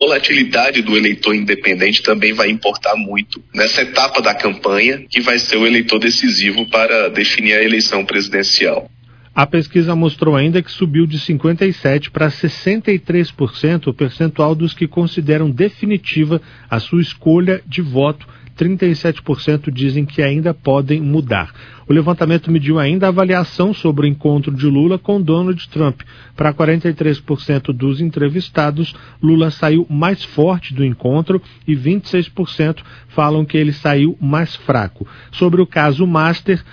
volatilidade do eleitor independente também vai importar muito nessa etapa da campanha, que vai ser o eleitor decisivo para definir a eleição presidencial. A pesquisa mostrou ainda que subiu de 57% para 63% o percentual dos que consideram definitiva a sua escolha de voto. 37% dizem que ainda podem mudar. O levantamento mediu ainda a avaliação sobre o encontro de Lula com Donald Trump. Para 43% dos entrevistados, Lula saiu mais forte do encontro e 26% falam que ele saiu mais fraco. Sobre o caso Master,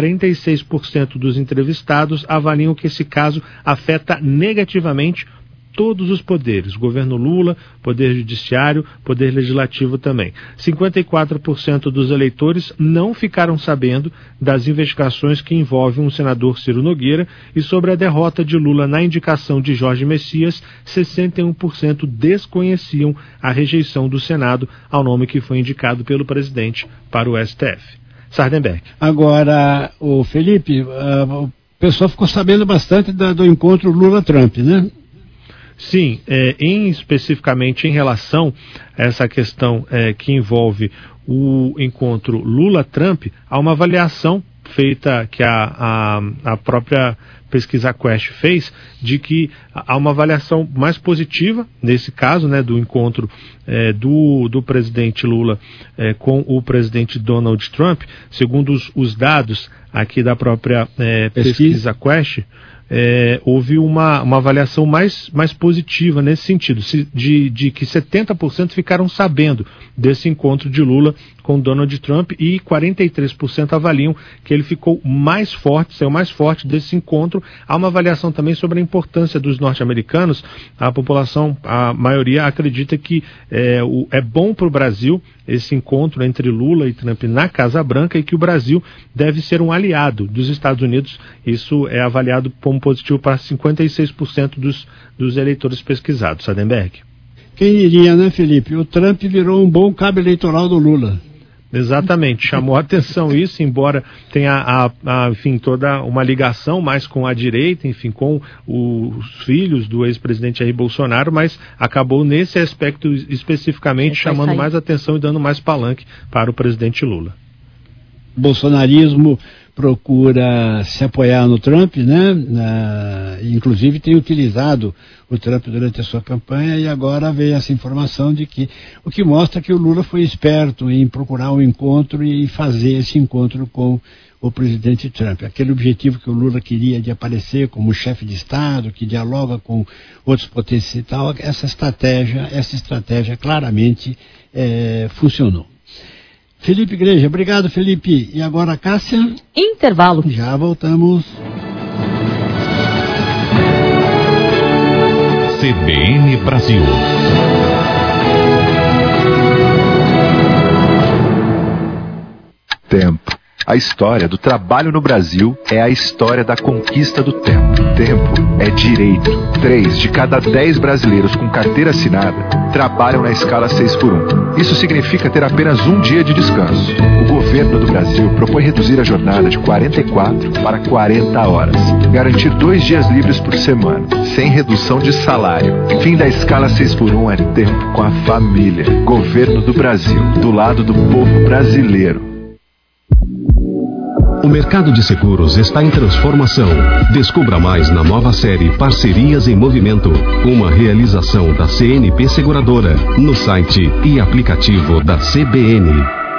46% dos entrevistados avaliam que esse caso afeta negativamente todos os poderes, governo Lula, poder judiciário, poder legislativo também. 54% dos eleitores não ficaram sabendo das investigações que envolvem o senador Ciro Nogueira, e sobre a derrota de Lula na indicação de Jorge Messias, 61% desconheciam a rejeição do Senado ao nome que foi indicado pelo presidente para o STF. Sardenberg. Agora, o Felipe, o pessoal ficou sabendo bastante do encontro Lula-Trump, né? Sim, especificamente em relação a essa questão que envolve o encontro Lula-Trump, há uma avaliação feita que a própria pesquisa Quest fez, de que há uma avaliação mais positiva, nesse caso, né, do encontro do presidente Lula com o presidente Donald Trump. Segundo os dados aqui da própria pesquisa Quest, houve uma avaliação mais positiva nesse sentido, de que 70% ficaram sabendo desse encontro de Lula com Donald Trump, e 43% avaliam que ele ficou mais forte, saiu mais forte desse encontro. Há uma avaliação também sobre a importância dos norte-americanos. A população, a maioria, acredita que é bom para o Brasil esse encontro entre Lula e Trump na Casa Branca, e que o Brasil deve ser um aliado dos Estados Unidos. Isso é avaliado como positivo para 56% dos eleitores pesquisados. Sardenberg. Quem diria, né, Felipe? O Trump virou um bom cabo eleitoral do Lula. Exatamente, chamou a atenção isso, embora tenha enfim, toda uma ligação mais com a direita, enfim, com os filhos do ex-presidente Jair Bolsonaro, mas acabou nesse aspecto especificamente chamando mais atenção e dando mais palanque para o presidente Lula. O bolsonarismo procura se apoiar no Trump, né? Inclusive tem utilizado o Trump durante a sua campanha, e agora veio essa informação de que, o que mostra que o Lula foi esperto em procurar um encontro e fazer esse encontro com o presidente Trump. Aquele objetivo que o Lula queria de aparecer como chefe de Estado, que dialoga com outras potências e tal, essa estratégia claramente funcionou. Felipe Igreja, obrigado, Felipe. E agora, Cássia? Intervalo. Já voltamos. CBN Brasil. Tempo. A história do trabalho no Brasil é a história da conquista do tempo. Tempo é direito. 3 de cada 10 brasileiros com carteira assinada trabalham na escala 6x1. Isso significa ter apenas um dia de descanso. O governo do Brasil propõe reduzir a jornada de 44 para 40 horas. Garantir 2 dias livres por semana, sem redução de salário. Fim da escala 6x1 é tempo com a família. Governo do Brasil, do lado do povo brasileiro. O mercado de seguros está em transformação. Descubra mais na nova série Parcerias em Movimento, uma realização da CNP Seguradora, no site e aplicativo da CBN.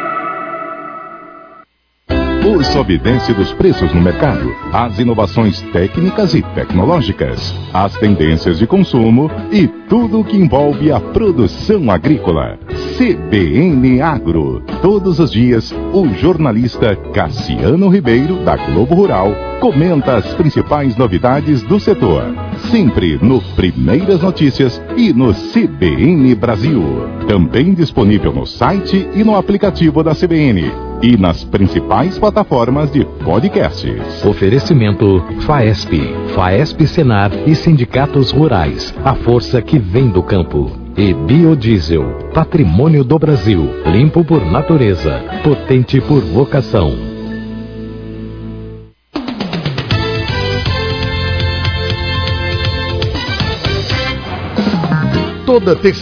O sobe e desce dos preços no mercado, as inovações técnicas e tecnológicas, as tendências de consumo e tudo o que envolve a produção agrícola. CBN Agro. Todos os dias, o jornalista Cassiano Ribeiro, da Globo Rural, comenta as principais novidades do setor. Sempre no Primeiras Notícias e no CBN Brasil. Também disponível no site e no aplicativo da CBN. E nas principais plataformas de podcasts. Oferecimento FAESP Senar e Sindicatos Rurais. A força que vem do campo. E Biodiesel, patrimônio do Brasil. Limpo por natureza, potente por vocação. Toda terça